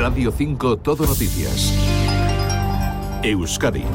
Radio 5 Todo Noticias. Euskadi.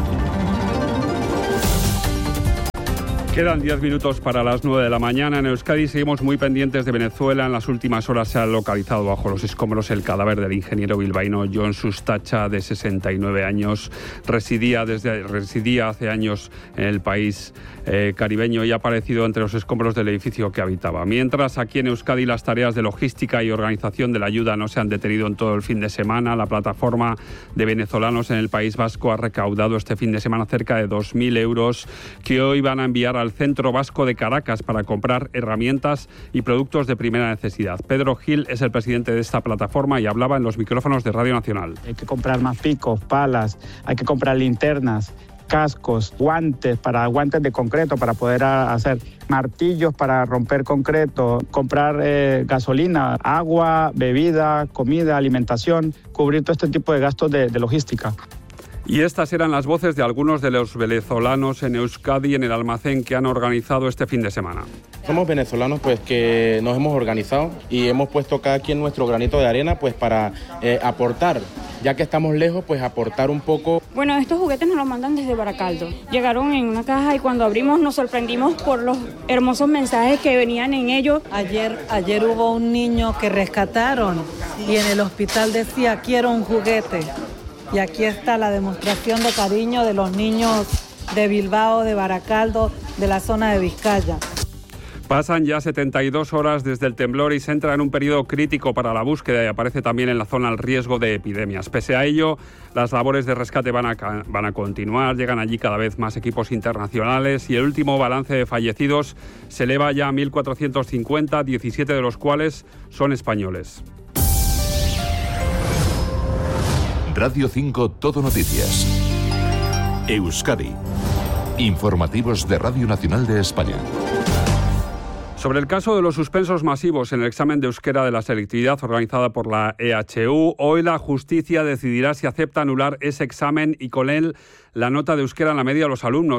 Quedan 10 minutos para las 9 de la mañana. En Euskadi seguimos muy pendientes de Venezuela. En las últimas horas se ha localizado bajo los escombros el cadáver del ingeniero bilbaíno Jon Sustacha, de 69 años. Residía hace años en el país caribeño y ha aparecido entre los escombros del edificio que habitaba. Mientras, aquí en Euskadi las tareas de logística y organización de la ayuda no se han detenido en todo el fin de semana. La plataforma de venezolanos en el País Vasco ha recaudado este fin de semana cerca de 2.000 euros que hoy van a enviar al Centro Vasco de Caracas para comprar herramientas y productos de primera necesidad. Pedro Gil es el presidente de esta plataforma y hablaba en los micrófonos de Radio Nacional. Hay que comprar más picos, palas, hay que comprar linternas, cascos, guantes de concreto para poder hacer martillos para romper concreto, comprar gasolina, agua, bebida, comida, alimentación, cubrir todo este tipo de gastos de logística. Y estas eran las voces de algunos de los venezolanos en Euskadi en el almacén que han organizado este fin de semana. Somos venezolanos pues que nos hemos organizado y hemos puesto cada quien nuestro granito de arena pues para aportar, ya que estamos lejos, pues aportar un poco. Bueno, estos juguetes nos los mandan desde Baracaldo. Llegaron en una caja y cuando abrimos nos sorprendimos por los hermosos mensajes que venían en ellos. Ayer hubo un niño que rescataron y en el hospital decía quiero un juguete. Y aquí está la demostración de cariño de los niños de Bilbao, de Baracaldo, de la zona de Vizcaya. Pasan ya 72 horas desde el temblor y se entra en un periodo crítico para la búsqueda y aparece también en la zona el riesgo de epidemias. Pese a ello, las labores de rescate van a continuar, llegan allí cada vez más equipos internacionales y el último balance de fallecidos se eleva ya a 1.450, 17 de los cuales son españoles. Radio 5 Todo Noticias. Euskadi. Informativos de Radio Nacional de España. Sobre el caso de los suspensos masivos en el examen de euskera de la selectividad organizada por la EHU, hoy la justicia decidirá si acepta anular ese examen y con él la nota de euskera en la media de los alumnos.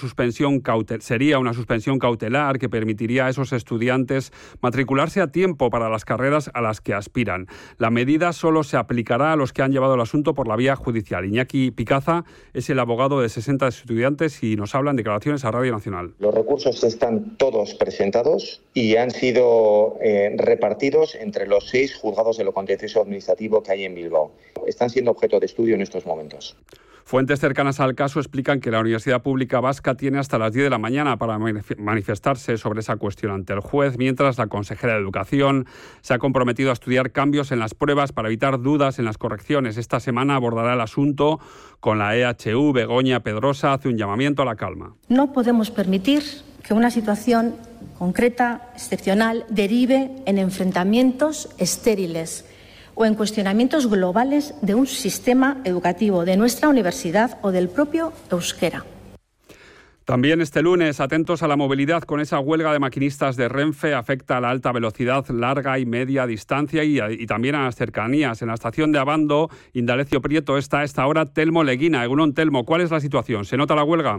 Sería una suspensión cautelar que permitiría a esos estudiantes matricularse a tiempo para las carreras a las que aspiran. La medida solo se aplicará a los que han llevado el asunto por la vía judicial. Iñaki Picaza es el abogado de 60 estudiantes y nos habla en declaraciones a Radio Nacional. Los recursos están todos presentados y han sido repartidos entre los 6 juzgados de lo contencioso administrativo que hay en Bilbao. Están siendo objeto de estudio en estos momentos. Fuentes cercanas al caso explican que la Universidad Pública Vasca tiene hasta las 10 de la mañana para manifestarse sobre esa cuestión ante el juez, mientras la consejera de Educación se ha comprometido a estudiar cambios en las pruebas para evitar dudas en las correcciones. Esta semana abordará el asunto con la EHU. Begoña Pedrosa hace un llamamiento a la calma. No podemos permitir que una situación concreta, excepcional, derive en enfrentamientos estériles o en cuestionamientos globales de un sistema educativo, de nuestra universidad o del propio euskera. También este lunes, atentos a la movilidad, con esa huelga de maquinistas de Renfe afecta a la alta velocidad, larga y media distancia y también a las cercanías. En la estación de Abando, Indalecio Prieto, está a esta hora Telmo Leguina. Egunon, Telmo, ¿cuál es la situación? ¿Se nota la huelga?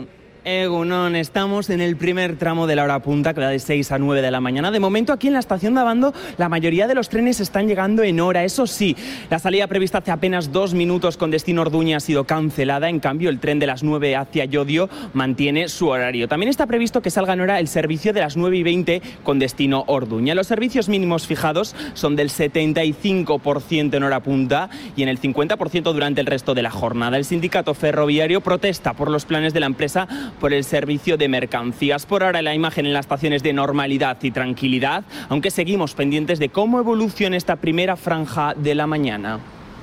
Egunon, estamos en el primer tramo de la hora punta, que va de 6 a 9 de la mañana. De momento, aquí en la estación de Abando, la mayoría de los trenes están llegando en hora. Eso sí, la salida prevista hace apenas 2 minutos con destino Orduña ha sido cancelada. En cambio, el tren de las 9 hacia Llodio mantiene su horario. También está previsto que salga en hora el servicio de las 9:20 con destino Orduña. Los servicios mínimos fijados son del 75% en hora punta y en el 50% durante el resto de la jornada. El sindicato ferroviario protesta por los planes de la empresa por el servicio de mercancías. Por ahora la imagen en la estación es de normalidad y tranquilidad, aunque seguimos pendientes de cómo evoluciona esta primera franja de la mañana.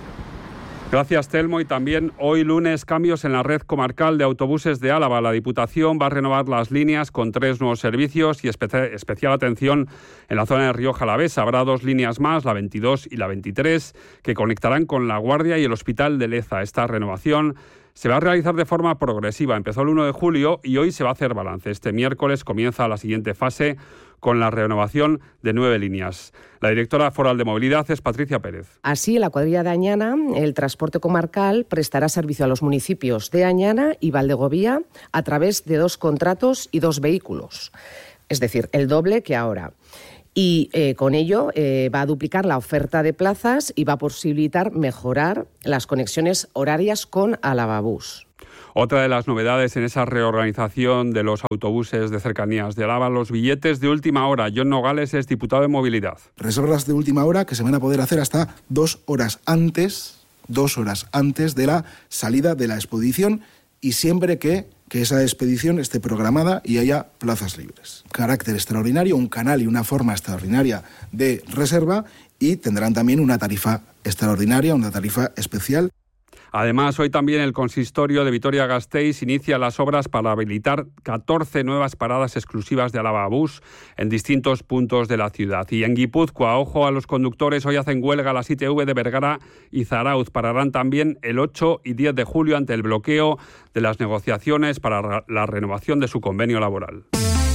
Gracias, Telmo. Y también hoy lunes, cambios en la red comarcal de autobuses de Álava. La Diputación va a renovar las líneas con 3 nuevos servicios y especial atención en la zona de Rioja Alavesa. Habrá 2 líneas más, la 22 y la 23, que conectarán con La Guardia y el Hospital de Leza. Esta renovación se va a realizar de forma progresiva. Empezó el 1 de julio y hoy se va a hacer balance. Este miércoles comienza la siguiente fase con la renovación de 9 líneas. La directora foral de movilidad es Patricia Pérez. Así, en la cuadrilla de Añana, el transporte comarcal prestará servicio a los municipios de Añana y Valdegovía a través de 2 contratos y 2 vehículos. Es decir, el doble que ahora. y con ello va a duplicar la oferta de plazas y va a posibilitar mejorar las conexiones horarias con Álava-Bus. Otra de las novedades en esa reorganización de los autobuses de cercanías de Álava, los billetes de última hora. John Nogales es diputado de Movilidad. Reservas de última hora que se van a poder hacer hasta 2 horas antes de la salida de la expedición y siempre que esa expedición esté programada y haya plazas libres. Carácter extraordinario, un canal y una forma extraordinaria de reserva y tendrán también una tarifa extraordinaria, una tarifa especial. Además, hoy también el consistorio de Vitoria-Gasteiz inicia las obras para habilitar 14 nuevas paradas exclusivas de Álava-Bus en distintos puntos de la ciudad. Y en Guipúzcoa, ojo a los conductores, hoy hacen huelga las ITV de Vergara y Zarautz. Pararán también el 8 y 10 de julio ante el bloqueo de las negociaciones para la renovación de su convenio laboral.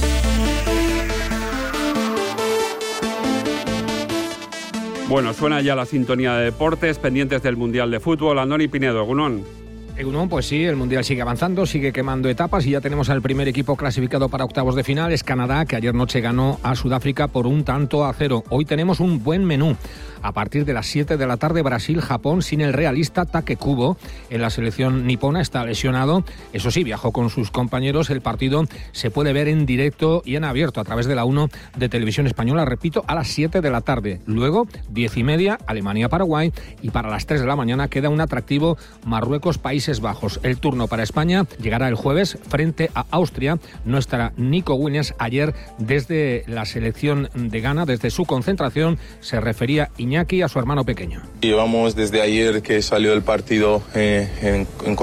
Bueno, suena ya la sintonía de deportes, pendientes del Mundial de Fútbol. Andoni Pinedo, Egunon. Egunon, pues sí, el Mundial sigue avanzando, sigue quemando etapas y ya tenemos al primer equipo clasificado para octavos de final. Es Canadá, que ayer noche ganó a Sudáfrica por 1-0. Hoy tenemos un buen menú. A partir de las 7 de la tarde, Brasil-Japón sin el realista Take Kubo. En la selección nipona está lesionado. Eso sí, viajó con sus compañeros. El partido se puede ver en directo y en abierto a través de la 1 de Televisión Española, repito, a las 7 de la tarde. Luego, 10:30, Alemania-Paraguay. Y para las 3 de la mañana queda un atractivo Marruecos-Países Bajos. El turno para España llegará el jueves frente a Austria. No estará Nico Williams. Ayer, desde la selección de Ghana, desde su concentración, se refería Iñaki a su hermano pequeño. Llevamos desde ayer que salió el partido en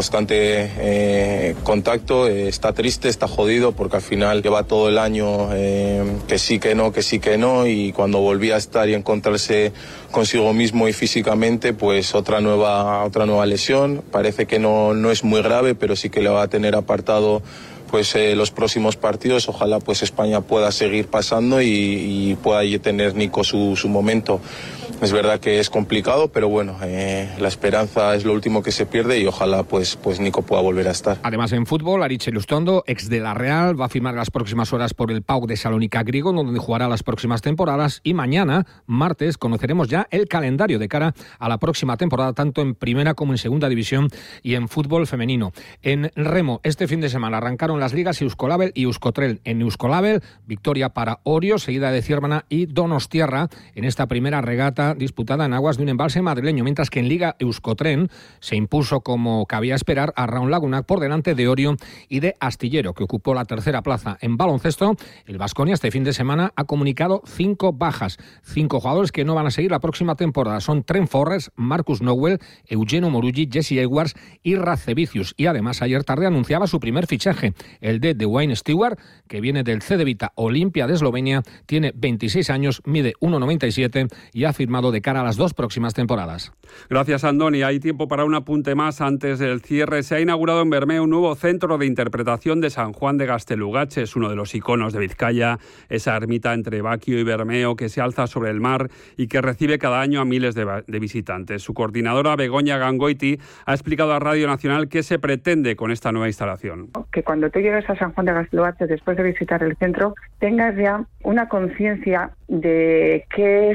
constante contacto. Está triste, está jodido porque al final lleva todo el año que sí, que no, y cuando volví a estar y encontrarse consigo mismo y físicamente, pues otra nueva lesión. Parece que no es muy grave, pero sí que le va a tener apartado pues los próximos partidos. Ojalá pues España pueda seguir pasando y pueda tener Nico su momento. Es verdad que es complicado, pero bueno, la esperanza es lo último que se pierde y ojalá pues Nico pueda volver a estar. Además, en fútbol, Aritz Elustondo, ex de la Real, va a firmar en las próximas horas por el PAOK de Salónica griego, donde jugará las próximas temporadas, y mañana, martes, conoceremos ya el calendario de cara a la próxima temporada, tanto en primera como en segunda división y en fútbol femenino. En remo, este fin de semana arrancaron las ligas Euskolabel y Euskotrel. En Euskolabel, victoria para Orio, seguida de Ciervana y Donostiarra en esta primera regata disputada en aguas de un embalse madrileño, mientras que en Liga Euskotren se impuso, como cabía esperar, a Raun Laguna por delante de Orio y de Astillero, que ocupó la tercera plaza. En baloncesto, el Baskonia este fin de semana ha comunicado 5 bajas, 5 jugadores que no van a seguir la próxima temporada. Son Trent Forrest, Marcus Nowell, Eugenio Morugi, Jesse Edwards y Racevicius. Y además ayer tarde anunciaba su primer fichaje, el de Dwayne Stewart, que viene del Cedevita Olimpia de Eslovenia, tiene 26 años, mide 1,97 y ha firmado de cara a las 2 próximas temporadas. Gracias, Andoni. Hay tiempo para un apunte más antes del cierre. Se ha inaugurado en Bermeo un nuevo centro de interpretación de San Juan de Gaztelugatxe. Es uno de los iconos de Vizcaya, esa ermita entre Baquio y Bermeo que se alza sobre el mar y que recibe cada año a miles de visitantes. Su coordinadora, Begoña Gangoiti, ha explicado a Radio Nacional qué se pretende con esta nueva instalación. Que cuando tú llegues a San Juan de Gaztelugatxe, después de visitar el centro, tengas ya una conciencia de qué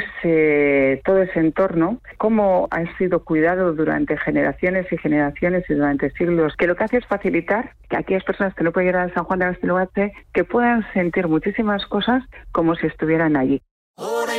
es todo ese entorno, cómo ha sido cuidado durante generaciones y generaciones y durante siglos, que lo que hace es facilitar que aquellas personas que no pueden llegar a San Juan de Gaztelugatxe que puedan sentir muchísimas cosas como si estuvieran allí.